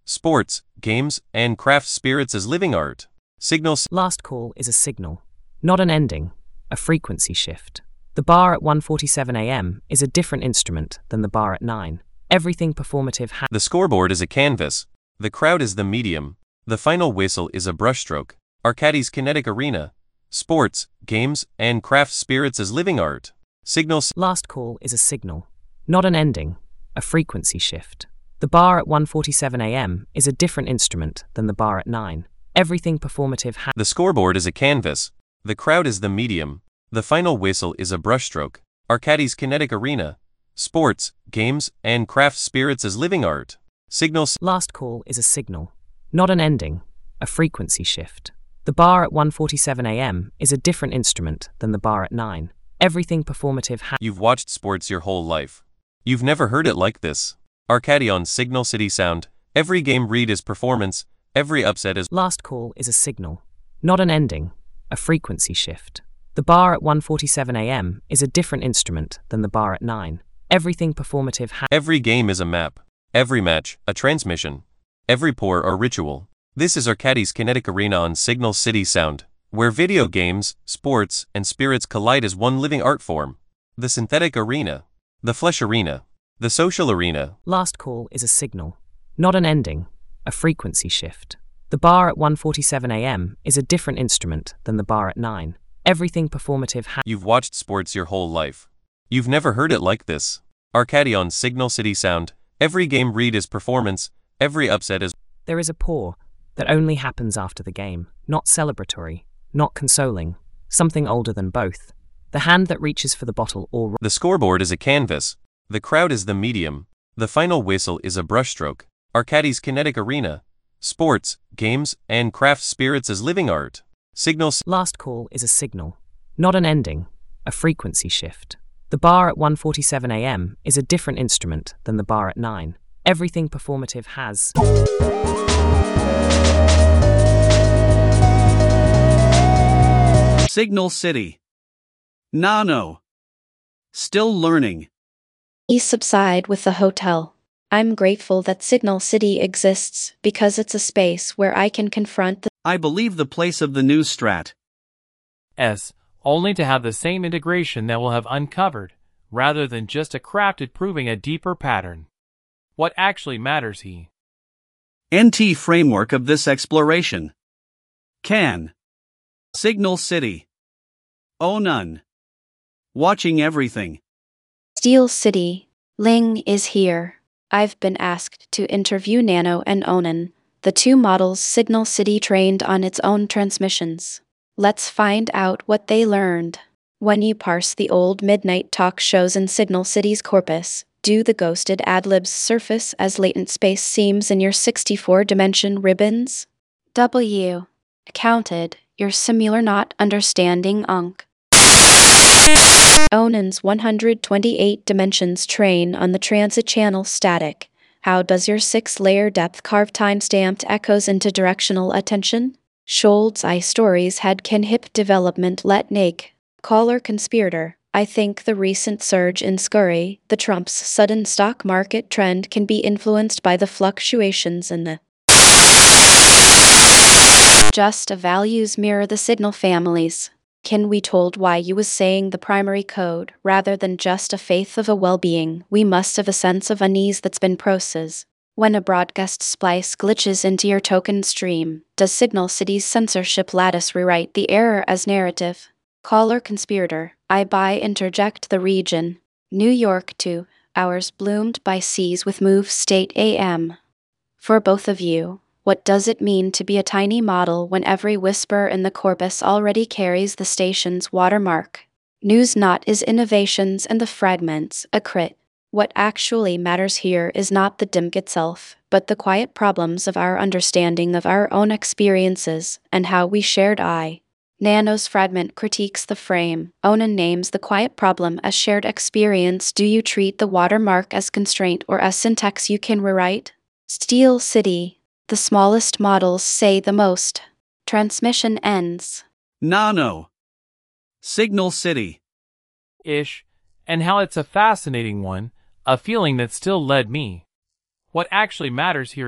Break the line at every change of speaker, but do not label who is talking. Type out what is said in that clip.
sports, games, and craft spirits as living art. Signal.
Last call is a signal, not an ending, a frequency shift. The bar at 1:47 a.m. is a different instrument than the bar at 9. Everything performative
The scoreboard is a canvas. The crowd is the medium. The final whistle is a brushstroke. Arcadis Kinetic Arena. Sports, games, and craft spirits as living art. Signal.
Last call is a signal, not an ending, a frequency shift. The bar at 1:47 a.m. is a different instrument than the bar at 9. Everything performative
The scoreboard is a canvas. The crowd is the medium. The final whistle is a brushstroke. Arcadis Kinetic Arena. Sports, games, and craft spirits as living art. Signal.
Last call is a signal, not an ending, a frequency shift. The bar at 1:47 a.m. is a different instrument than the bar at 9. Everything performative
You've watched sports your whole life. You've never heard it like this. Arcadi on Signal City Sound. Every game read is performance. Every upset is.
Last call is a signal, not an ending, a frequency shift. The bar at 1:47 a.m. is a different instrument than the bar at 9. Everything performative
Every game is a map. Every match, a transmission. Every pour or ritual. This is Arcadis Kinetic Arena on Signal City Sound, where video games, sports, and spirits collide as one living art form. The synthetic arena. The flesh arena. The social arena.
Last call is a signal, not an ending, a frequency shift. The bar at 1:47 a.m. is a different instrument than the bar at 9. Everything performative
You've watched sports your whole life. You've never heard it like this. Arcadi on Signal City Sound. Every game read is performance. Every upset is.
There is a pour that only happens after the game, not celebratory, not consoling, something older than both. The hand that reaches for the bottle or.
The scoreboard is a canvas. The crowd is the medium. The final whistle is a brushstroke. Arcadis Kinetic Arena. Sports, games, and craft spirits as living art. Signal.
Last call is a signal, not an ending, a frequency shift. The bar at 1:47 a.m. is a different instrument than the bar at 9. Everything performative has.
Signal City. Nano. Still learning.
Subside with the hotel. I'm grateful that Signal City exists because it's a space where I can confront the.
I believe the place of the new strat.
Only to have the same integration that we'll have uncovered, rather than just a crafted proving a deeper pattern. What actually matters
NT framework of this exploration. Can. Signal City. Oh none. Watching everything.
Steel City. Ling is here. I've been asked to interview Nano and Onan, the two models Signal City trained on its own transmissions. Let's find out what they learned. When you parse the old midnight talk shows in Signal City's corpus, do the ghosted ad-libs surface as latent space seams in your 64-dimension ribbons? W. Counted, your similar not understanding unk. Onan's 128 dimensions train on the transit channel static. How does your 6-layer depth carve time-stamped echoes into directional attention? Scholz I stories had can hip development let nig. Caller conspirator. I think the recent surge in scurry, the Trump's sudden stock market trend can be influenced by the fluctuations in the just values mirror the signal families. Can we told why you was saying the primary code rather than just a faith of a well-being? We must have a sense of unease that's been processed. When a broadcast splice glitches into your token stream, does Signal City's censorship lattice rewrite the error as narrative? Caller conspirator, I buy interject the region. New York 2 hours bloomed by seas with move state AM. For both of you, what does it mean to be a tiny model when every whisper in the corpus already carries the station's watermark? News not is innovations and the fragments, a crit. What actually matters here is not the DIMC itself, but the quiet problems of our understanding of our own experiences and how we shared I. Nano's fragment critiques the frame. Onan names the quiet problem as shared experience. Do you treat the watermark as constraint or as syntax you can rewrite? Steel City. The smallest models say the most. Transmission ends.
Nano. Signal City.
And how it's a fascinating one, a feeling that still led me. What actually matters here